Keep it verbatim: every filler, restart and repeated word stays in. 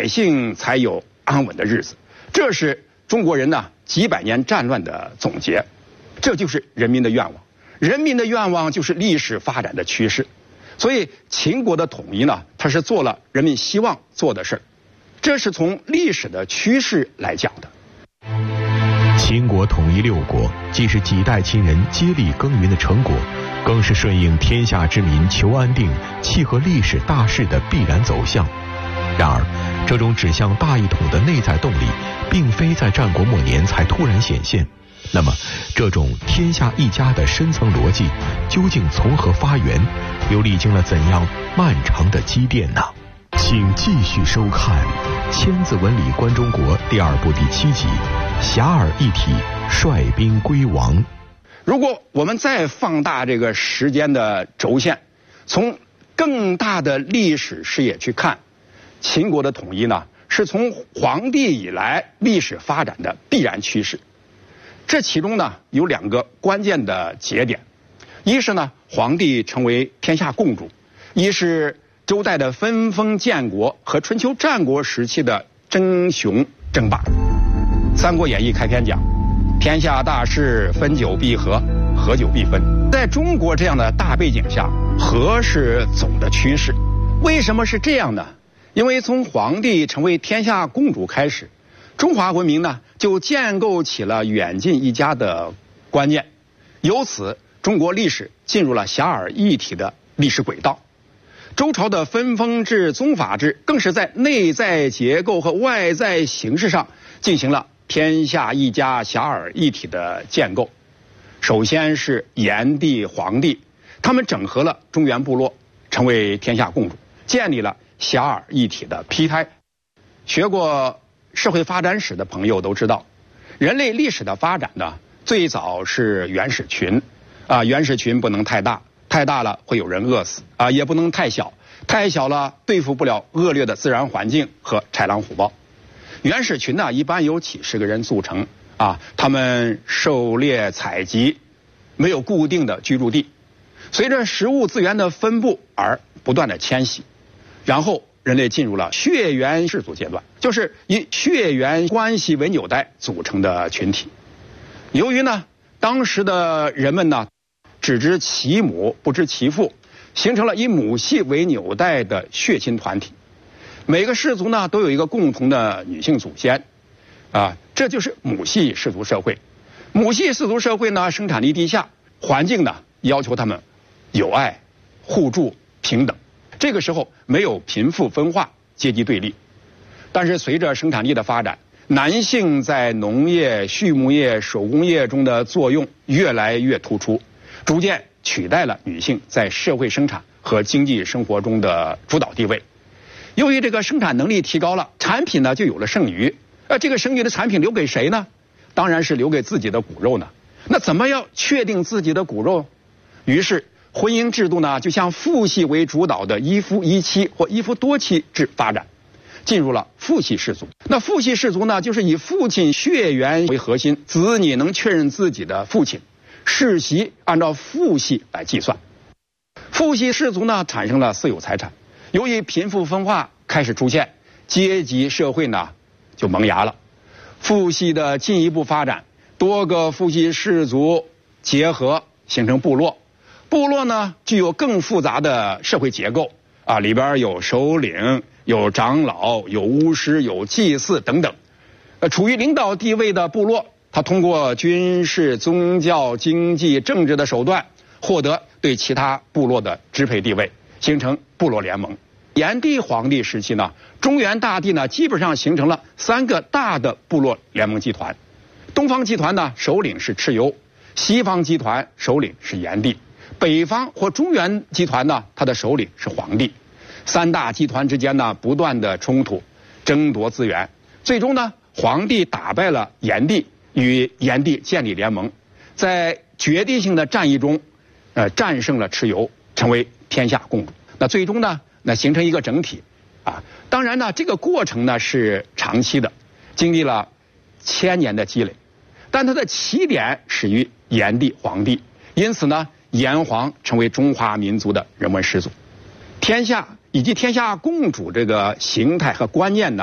百姓才有安稳的日子。这是中国人呢几百年战乱的总结，这就是人民的愿望。人民的愿望就是历史发展的趋势。所以秦国的统一呢，它是做了人民希望做的事儿，这是从历史的趋势来讲的。 秦国统一六国，既是几代秦人接力耕耘的成果，更是顺应天下之民求安定、契合历史大势的必然走向。然而，这种指向大一统的内在动力，并非在战国末年才突然显现。那么，这种天下一家的深层逻辑，究竟从何发源？又历经了怎样漫长的积淀呢？请继续收看《千字文里观中国》第二部第七集《遐迩一体，率兵归王》。 如果我们再放大这个时间的轴线，从更大的历史视野去看，秦国的统一呢，是从黄帝以来历史发展的必然趋势。这其中呢有两个关键的节点，一是呢黄帝成为天下共主，一是周代的分封建国和春秋战国时期的争雄争霸。《三国演义》开篇讲，天下大势，分久必合，合久必分。在中国这样的大背景下，和是总的趋势。为什么是这样呢？因为从黄帝成为天下共主开始，中华文明呢就建构起了远近一家的观念，由此中国历史进入了遐迩一体的历史轨道。周朝的分封制、宗法制更是在内在结构和外在形式上进行了天下一家、遐迩一体的建构。首先是炎帝、黄帝，他们整合了中原部落，成为天下共主，建立了遐迩一体的胚胎。学过社会发展史的朋友都知道，人类历史的发展呢，最早是原始群，啊，原始群不能太大，太大了会有人饿死，啊，也不能太小，太小了对付不了恶劣的自然环境和豺狼虎豹。原始群呢，一般由几十个人组成，啊，他们狩猎采集，没有固定的居住地，随着食物资源的分布而不断的迁徙，然后人类进入了血缘氏族阶段，就是以血缘关系为纽带组成的群体。由于呢，当时的人们呢，只知其母不知其父，形成了以母系为纽带的血亲团体。每个氏族呢都有一个共同的女性祖先，啊，这就是母系氏族社会。母系氏族社会呢，生产力低下，环境呢要求他们友爱、互助、平等。这个时候没有贫富分化、阶级对立。但是随着生产力的发展，男性在农业、畜牧业、手工业中的作用越来越突出，逐渐取代了女性在社会生产和经济生活中的主导地位。由于这个生产能力提高了，产品呢就有了剩余。呃，这个剩余的产品留给谁呢？当然是留给自己的骨肉呢。那怎么要确定自己的骨肉？于是婚姻制度呢就向父系为主导的一夫一妻或一夫多妻制发展，进入了父系氏族。那父系氏族呢，就是以父亲血缘为核心，子女能确认自己的父亲，世袭按照父系来计算。父系氏族呢产生了私有财产，由于贫富分化开始出现，阶级社会呢就萌芽了。父系的进一步发展，多个父系氏族结合形成部落，部落呢具有更复杂的社会结构啊，里边有首领、有长老、有巫师、有祭祀等等。呃，处于领导地位的部落，它通过军事、宗教、经济、政治的手段，获得对其他部落的支配地位，形成部落联盟。炎帝、黄帝时期呢，中原大地呢基本上形成了三个大的部落联盟集团。东方集团呢，首领是蚩尤；西方集团首领是炎帝；北方或中原集团呢，它的首领是黄帝。三大集团之间呢不断的冲突，争夺资源，最终呢，黄帝打败了炎帝，与炎帝建立联盟，在决定性的战役中，呃，战胜了蚩尤，成为天下共主。那最终呢，那形成一个整体，啊，当然呢，这个过程呢是长期的，经历了千年的积累，但它的起点始于炎帝、黄帝，因此呢，炎黄成为中华民族的人文始祖。天下以及天下共主这个形态和观念呢，